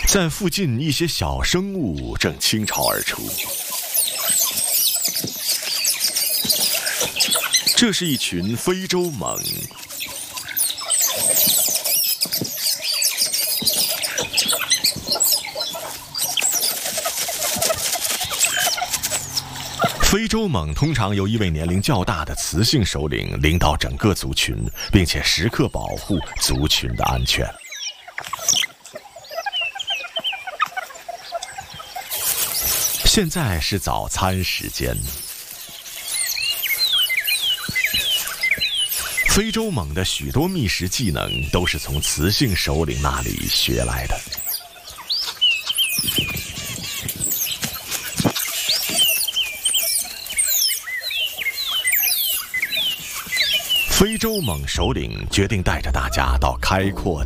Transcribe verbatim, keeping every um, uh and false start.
在附近，一些小生物正倾巢而出。这是一群非洲蠓。非洲蠓通常由一位年龄较大的雌性首领领导整个族群，并且时刻保护族群的安全。现在是早餐时间。非洲蠓的许多觅食技能都是从雌性首领那里学来的。非洲蠓首领决定带着大家到开阔